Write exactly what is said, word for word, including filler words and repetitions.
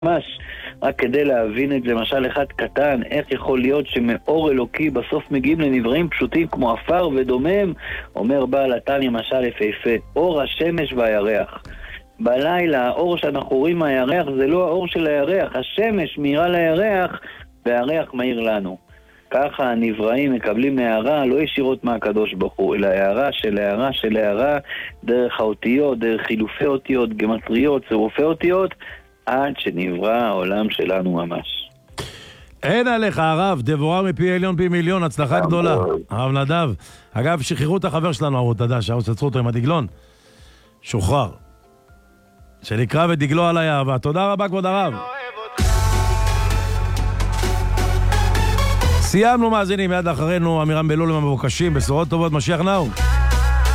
ממש, רק כדי להבין את זה, משל אחד קטן, איך יכול להיות שמאור אלוקי בסוף מגיעים לנבראים פשוטים כמו אפר ודומם? אומר בעל התניא משל יפהפה, אור השמש והירח. בלילה האור שאנחנו רואים מהירח זה לא האור של הירח, השמש מאירה לירח והירח מאיר לנו. ככה הנבראים מקבלים הערה לא ישירות מהקדוש ברוך הוא, אלא הערה של הערה של הערה דרך האותיות, דרך חילופי אותיות, גמטריות, צירופי אותיות, עד שנברא העולם שלנו ממש. אין עליך הרב, דבורה מפי עליון פי מיליון, הצלחה גדולה. הרב נדב, אגב, שחררו את החבר שלנו, הרב תדע, שהרב עצרו אותו עם הדגלון, שוחרר. שנקרא ודגלו על היעבה. תודה רבה כבוד הרב. סיימנו מאזינים, מיד אחרינו אמירם בלול עם המבוקשים, בשורות טובות, משיח נאו.